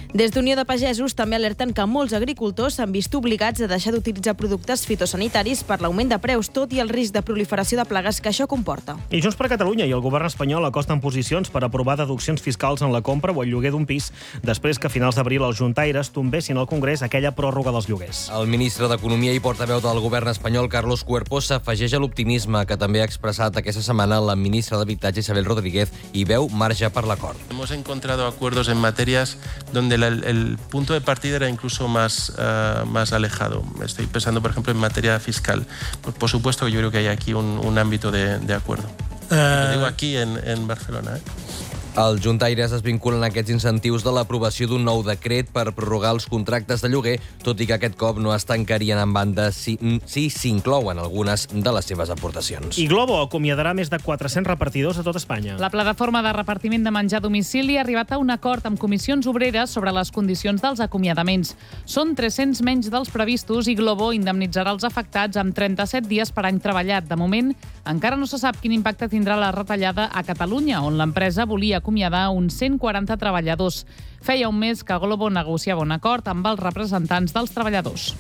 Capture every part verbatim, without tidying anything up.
Des d'Unió de Pagesos també alerten que molts agricultors s'han vist obligats a deixar d'utilitzar productes fitosanitaris per l'augment de preus, tot i el risc de proliferació de plagues que això comporta. I Junts per Catalunya i el govern espanyol acosten posicions per aprovar deduccions fiscals en la compra o el lloguer d'un pis, després que a finals d'abril els juntaires tombessin al Congrés aquella pròrroga dels lloguers. El ministre d'Economia i portaveu del govern espanyol, Carlos Cuerpo, s'afegeix a l'optimisme que també ha expressat aquesta setmana la ministra d'Habitatge, Isabel Rodríguez, i veu marge per l'acord. Hemos encontrado acuerdos en materias donde El, el punto de partida era incluso más, uh, más alejado. Estoy pensando, por ejemplo, en materia fiscal. Por, por supuesto que yo creo que hay aquí un, un ámbito de, de acuerdo. Uh... Lo digo aquí en, en Barcelona. ¿eh? Els juntaires es vinculen a aquests incentius de l'aprovació d'un nou decret per prorrogar els contractes de lloguer, tot i que aquest cop no es tancarien en banda si s'inclouen algunes de les seves aportacions. I Globo acomiadarà més de quatre-cents repartidors a tot Espanya. La plataforma de repartiment de menjar a domicili ha arribat a un acord amb comissions obreres sobre les condicions dels acomiadaments. Són tres-cents menys dels previstos i Globo indemnitzarà els afectats amb trenta-set dies per any treballat. De moment, encara no se sap quin impacte tindrà la retallada a Catalunya, on l'empresa volia acomiadar uns cent quaranta treballadors. Feia un mes que Globo negociava un acord amb els representants dels treballadors.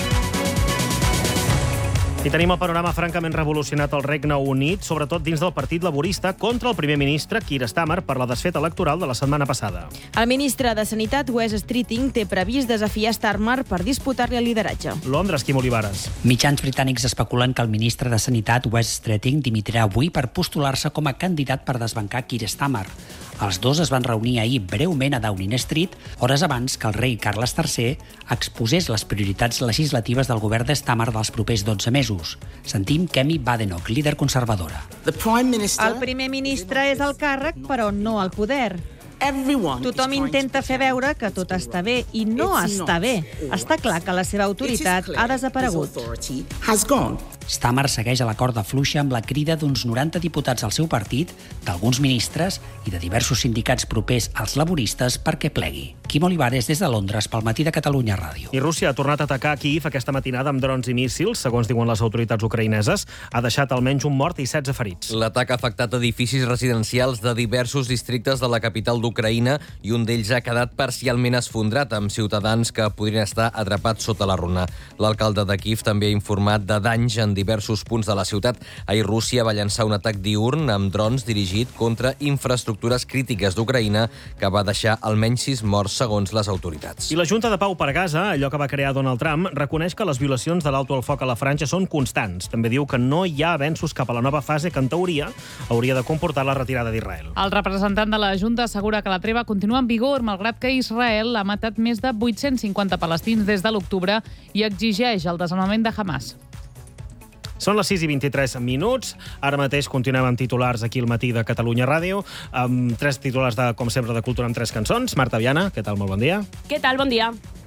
I tenim el panorama francament revolucionat al Regne Unit, sobretot dins del Partit Laborista, contra el primer ministre Keir Starmer per la desfeta electoral de la setmana passada. El ministre de Sanitat, Wes Streeting, té previst desafiar Starmer per disputar-li el lideratge. Londres, Quim Olivares. Mitjans britànics especulen que el ministre de Sanitat, Wes Streeting, dimitirà avui per postular-se com a candidat per desbancar Keir Starmer. Els dos es van reunir ahir breument a Downing Street, hores abans que el rei Carles tercer exposés les prioritats legislatives del govern de Starmer dels propers dotze mesos. Sentim Kemi Badenoch, líder conservadora. El primer ministre és el càrrec, però no el poder. Tothom intenta fer veure que tot està bé i no està bé. Està clar que la seva autoritat ha desaparegut. Starmer segueix a la corda fluixa amb la crida d'uns noranta diputats al seu partit, d'alguns ministres i de diversos sindicats propers als laboristes perquè plegui. Quim Olivares, des de Londres, pel Matí de Catalunya Ràdio. I Rússia ha tornat a atacar Kíiv aquesta matinada amb drons i míssils, segons diuen les autoritats ucraïneses. Ha deixat almenys un mort i setze ferits. L'atac ha afectat edificis residencials de diversos districtes de la capital d'Ucraïna i un d'ells ha quedat parcialment esfondrat, amb ciutadans que podrien estar atrapats sota la runa. L'alcalde de Kíiv també ha informat de danys en diversos punts de la ciutat. Ahir Rússia va llançar un atac diürn amb drons dirigit contra infraestructures crítiques d'Ucraïna que va deixar almenys sis morts segons les autoritats. I la Junta de Pau per Gaza, allò que va crear Donald Trump, reconeix que les violacions de l'alto al foc a la Franja són constants. També diu que no hi ha avenços cap a la nova fase que, en teoria, hauria de comportar la retirada d'Israel. El representant de la Junta assegura que la treva continua en vigor, malgrat que Israel ha matat més de vuit-cents cinquanta palestins des de l'octubre i exigeix el desarmament de Hamas. Són les sis i vint-i-tres minuts. Ara mateix continuem amb titulars aquí al Matí de Catalunya Ràdio, amb tres titulars, de, com sempre, de cultura amb tres cançons. Marta Viana, què tal? Molt bon dia. Què tal? Bon dia.